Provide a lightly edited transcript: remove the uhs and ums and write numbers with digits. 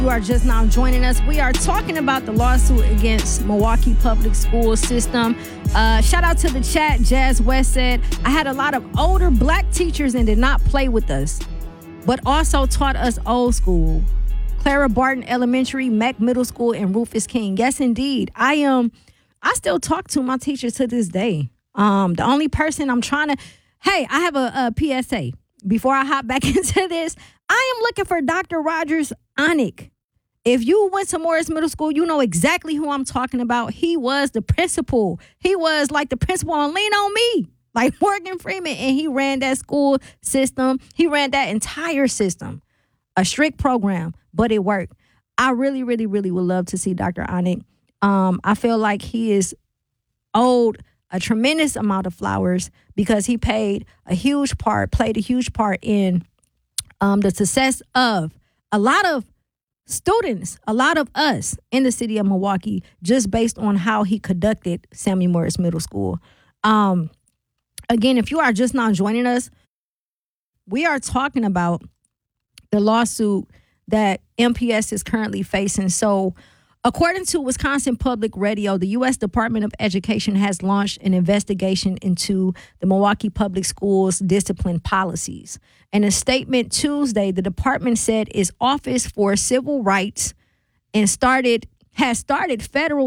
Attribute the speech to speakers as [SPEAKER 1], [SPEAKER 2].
[SPEAKER 1] You are just now joining us. We are talking about the lawsuit against Milwaukee Public School System. Shout out to the chat. Jazz West said, I had a lot of older black teachers and did not play with us, but also taught us old school. Clara Barton Elementary, Mac Middle School, and Rufus King. Yes, indeed. I still talk to my teachers to this day. The only person I'm trying to... Hey, I have a PSA. Before I hop back into this, I am looking for Dr. Rogers Onick. If you went to Morris Middle School, you know exactly who I'm talking about. He was the principal. He was like the principal on Lean On Me, like Morgan Freeman, and he ran that school system. He ran that entire system, a strict program, but it worked. I really, really, really would love to see Dr. Onick. I feel like he is owed a tremendous amount of flowers because he played a huge part in the success of a lot of students, a lot of us in the city of Milwaukee, just based on how he conducted Samuel Morris Middle School. Again, if you are just now joining us, we are talking about the lawsuit that MPS is currently facing. So, according to Wisconsin Public Radio, the U.S. Department of Education has launched an investigation into the Milwaukee Public Schools discipline policies. In a statement Tuesday, the department said its Office for Civil Rights has started federal